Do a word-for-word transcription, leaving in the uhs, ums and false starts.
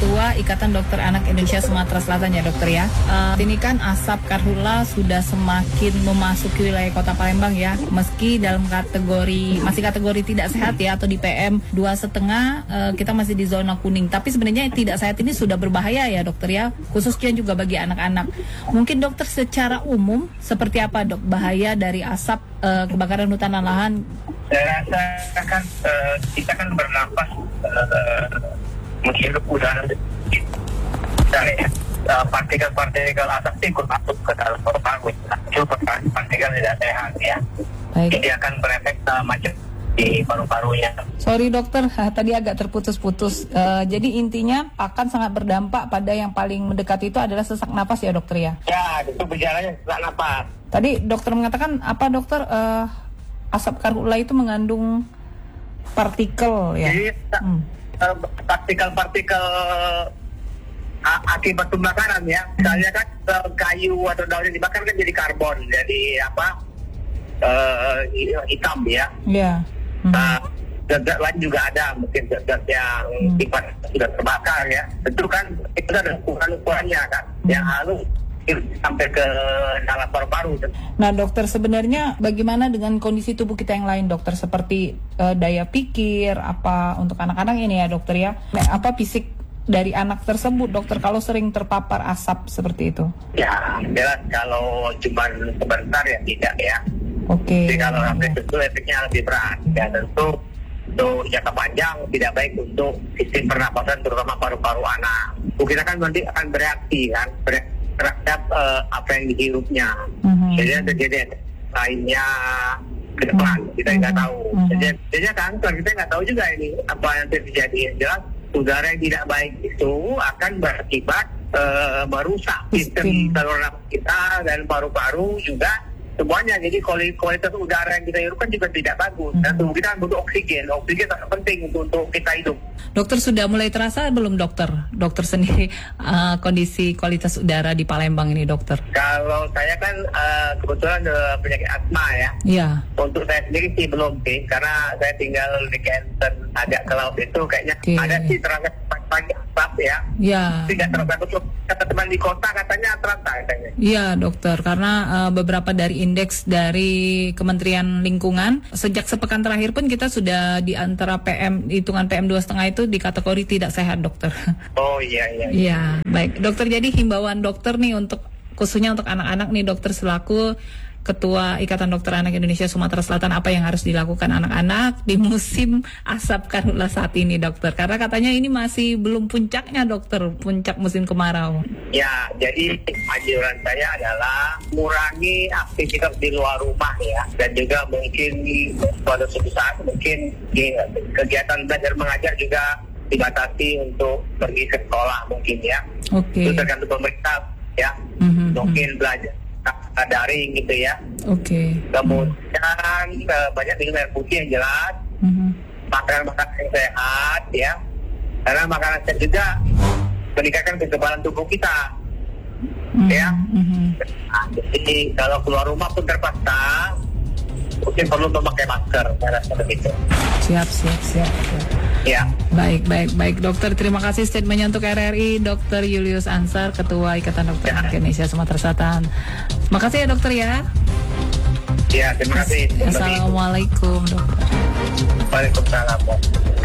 Ketua Ikatan Dokter Anak Indonesia Sumatera Selatan ya dokter ya. Uh, ini kan asap karhutla sudah semakin memasuki wilayah Kota Palembang ya. Meski dalam kategori masih kategori tidak sehat ya atau di P M dua setengah uh, kita masih di zona kuning. Tapi sebenarnya tidak sehat ini sudah berbahaya ya dokter ya, khususnya juga bagi anak-anak. Mungkin dokter secara umum seperti apa dok bahaya dari asap uh, kebakaran hutan dan lahan? Saya rasa kan uh, kita kan bernapas uh, menghirup udara dari uh, partikel-partikel asap itu ikut masuk ke dalam paru-paru. Itu partikel tidak sehat ya. Baik. Jadi akan berefek uh, macam di paru-parunya. Sorry dokter, tadi agak terputus-putus. Uh, jadi intinya akan sangat berdampak pada yang paling mendekat itu adalah sesak napas ya dokter ya? Ya, itu gejalanya sesak napas. Tadi dokter mengatakan apa dokter? Uh, asap karhutla itu mengandung partikel ya? Jadi hmm. uh, partikel-partikel uh, akibat pembakaran ya. Misalnya kan uh, kayu atau daun yang dibakar kan jadi karbon, jadi apa? Uh, hitam ya. Iya. Hmm. Uh, zat-zat lain juga ada, mungkin zat-zat yang sifat hmm. sudah terbakar ya. Tentu kan itu ada ukuran-ukurannya kan, hmm. yang halus sampai ke dalam paru-paru. Nah dokter, sebenarnya bagaimana dengan kondisi tubuh kita yang lain dokter, seperti uh, daya pikir apa untuk anak-anak ini ya dokter ya, apa fisik dari anak tersebut dokter kalau sering terpapar asap seperti itu? Ya jelas kalau cuma sebentar ya tidak ya. Oke. Okay. Jadi kalau sampai itu efeknya lebih berat ya, tentu untuk jangka panjang tidak baik untuk sistem pernapasan terutama paru-paru anak. Kita kan nanti akan bereaksi kan, bereaksi terhadap uh, apa yang dihirupnya. Mm-hmm. Jadi terjadi lainnya ke depan, mm-hmm. kita nggak tahu. Mm-hmm. Jadi, jadi kanker kita nggak tahu juga ini apa yang terjadi. Jelas udara yang tidak baik itu akan berakibat uh, merusak sistem saluran nafas kita dan paru-paru juga semuanya. Jadi kualitas udara yang kita hirup kan juga tidak bagus. Dan tubuh kita butuh oksigen. Oksigen sangat penting untuk, untuk kita hidup. Dokter, sudah mulai terasa belum dokter? Dokter sendiri uh, kondisi kualitas udara di Palembang ini dokter? Kalau saya kan uh, kebetulan uh, penyakit asma ya. Iya. Untuk saya sendiri sih belum sih. Karena saya tinggal di Kenten agak ke laut itu kayaknya okay. ada sih terasa pagi asap ya. Iya. Tidak terasa betul. Kata teman di kota katanya terasa katanya. Iya dokter, karena uh, beberapa dari indeks dari Kementerian Lingkungan sejak sepekan terakhir pun kita sudah di antara P M, hitungan P M dua koma lima itu di kategori tidak sehat dokter. Oh iya iya. Iya, baik dokter, jadi himbauan dokter nih untuk khususnya untuk anak-anak nih dokter, selaku Ketua Ikatan Dokter Anak Indonesia Sumatera Selatan, apa yang harus dilakukan anak-anak di musim asap karhutla saat ini dokter? Karena katanya ini masih belum puncaknya dokter, puncak musim kemarau. Ya, jadi anjuran saya adalah mengurangi aktivitas di luar rumah ya, dan juga mungkin pada suatu saat mungkin kegiatan belajar mengajar juga dibatasi untuk pergi ke sekolah mungkin ya. Oke. Okay. Itu tergantung pemerintah ya, mm-hmm. mungkin belajar daring gitu ya. Oke. Okay. Kemudian uh, banyak minum air putih yang jelas, mm-hmm. makanan-makanan yang sehat ya, karena makanan sehat juga meningkatkan kekebalan tubuh kita, mm-hmm. ya. Mm-hmm. Nah, jadi kalau keluar rumah pun terpaksa mungkin perlu memakai masker, saya rasa begitu. Siap, siap, siap. siap. Ya. Baik, baik, baik dokter. Terima kasih statementnya untuk R R I, Dokter Julius Ansar, Ketua Ikatan Dokter Anak ya. Indonesia Sumatera Selatan. Makasih ya dokter ya. Ya, terima kasih. Assalamualaikum dokter. Waalaikumsalam.